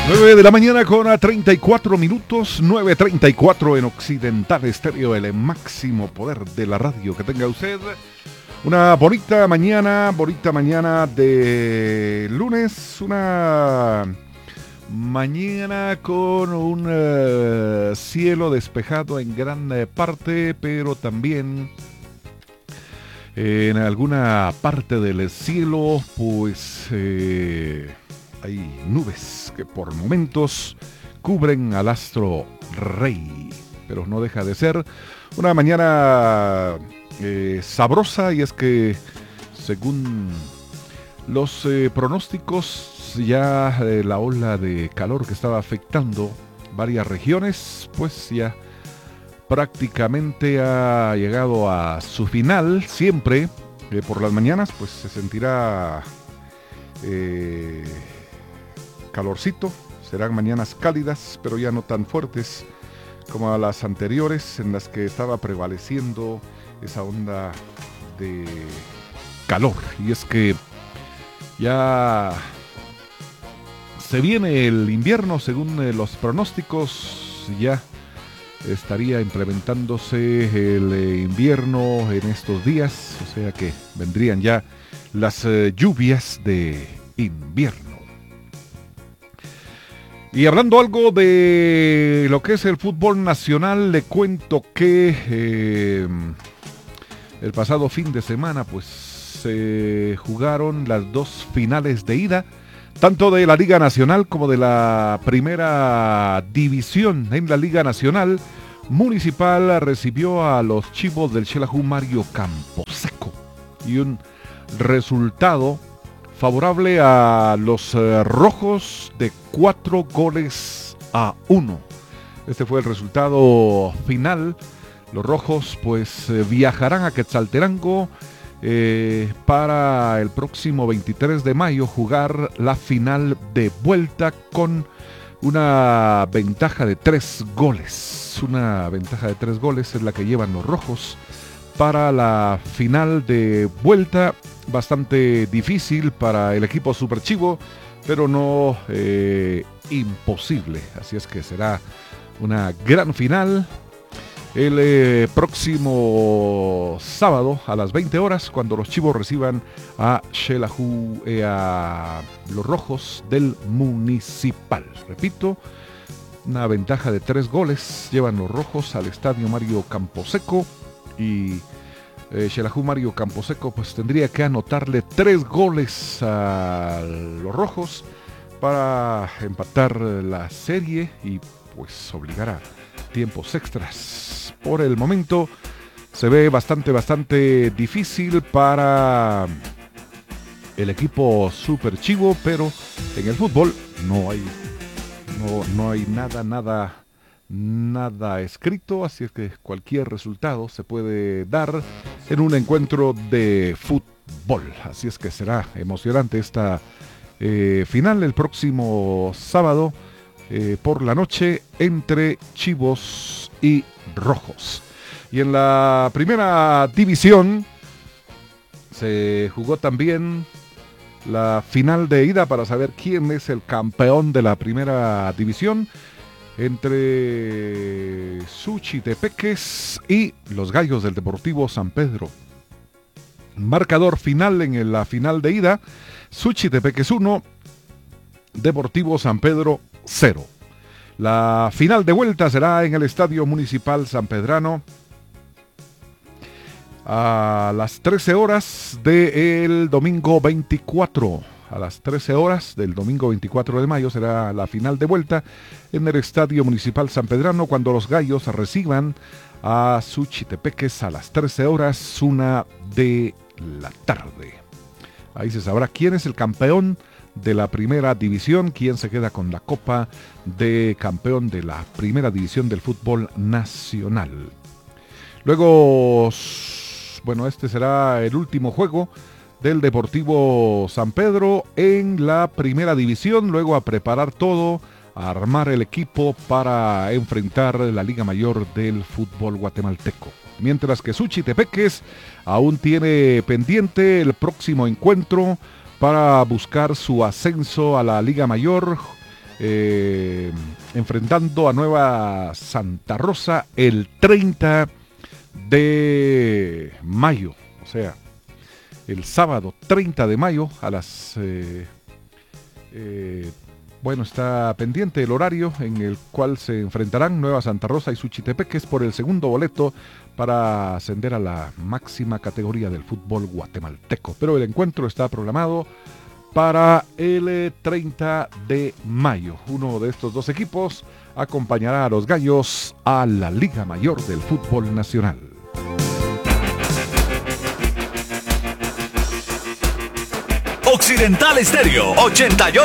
9 de la mañana con 34 minutos, 9:34 en Occidental Estéreo, el máximo poder de la radio. Que tenga usted una bonita mañana de lunes, una mañana con un cielo despejado en gran parte, pero también en alguna parte del cielo, pues hay nubes que por momentos cubren al astro rey, pero no deja de ser una mañana sabrosa, y es que según los pronósticos, ya la ola de calor que estaba afectando varias regiones, pues ya prácticamente ha llegado a su final. Siempre por las mañanas pues se sentirá calorcito, serán mañanas cálidas, pero ya no tan fuertes como a las anteriores, en las que estaba prevaleciendo esa onda de calor. Y es que ya se viene el invierno, según los pronósticos, ya estaría implementándose el invierno en estos días, o sea que vendrían ya las lluvias de invierno. Y hablando algo de lo que es el fútbol nacional, le cuento que el pasado fin de semana pues se jugaron las dos finales de ida, tanto de la Liga Nacional como de la Primera División. En la Liga Nacional, Municipal recibió a los Chivos del Xelajú Mario Camposeco, y un resultado favorable a los rojos de 4-1. Este fue el resultado final. Los rojos pues viajarán a Quetzaltenango para el próximo 23 de mayo jugar la final de vuelta con una ventaja de 3 goles. Una ventaja de 3 goles es la que llevan los rojos para la final de vuelta. Bastante difícil para el equipo Super Chivo, pero no imposible. Así es que será una gran final el próximo sábado a las 20 horas, cuando los Chivos reciban a Xelajú, a los rojos del Municipal. Repito, una ventaja de 3 goles llevan los rojos al estadio Mario Camposeco, y Xelajú Mario Camposeco pues tendría que anotarle 3 goles a los rojos para empatar la serie y pues obligar a tiempos extras. Por el momento se ve bastante difícil para el equipo Super Chivo, pero en el fútbol no hay nada escrito, así es que cualquier resultado se puede dar en un encuentro de fútbol. Así es que será emocionante esta final el próximo sábado por la noche entre Chivos y Rojos. Y en la Primera División se jugó también la final de ida para saber quién es el campeón de la Primera División, entre Suchitepeques y los Gallos del Deportivo San Pedro. Marcador final en la final de ida: Suchitepeques 1, Deportivo San Pedro 0. La final de vuelta será en el Estadio Municipal Sanpedrano a las 13 horas del domingo 24. A las 13 horas del domingo 24 de mayo será la final de vuelta en el Estadio Municipal Sanpedrano, cuando los Gallos reciban a Suchitepeques a las 13 horas, 1 de la tarde. Ahí se sabrá quién es el campeón de la Primera División, quién se queda con la Copa de Campeón de la Primera División del fútbol nacional. Luego, bueno, este será el último juego del Deportivo San Pedro en la Primera División, luego a preparar todo, a armar el equipo para enfrentar la Liga Mayor del fútbol guatemalteco. Mientras que Suchitepeques aún tiene pendiente el próximo encuentro para buscar su ascenso a la Liga Mayor enfrentando a Nueva Santa Rosa el 30 de mayo, o sea, el sábado 30 de mayo a las... bueno, está pendiente el horario en el cual se enfrentarán Nueva Santa Rosa y Suchitepeques por el segundo boleto para ascender a la máxima categoría del fútbol guatemalteco. Pero el encuentro está programado para el 30 de mayo. Uno de estos dos equipos acompañará a los Gallos a la Liga Mayor del Fútbol Nacional. Occidental Estéreo 88.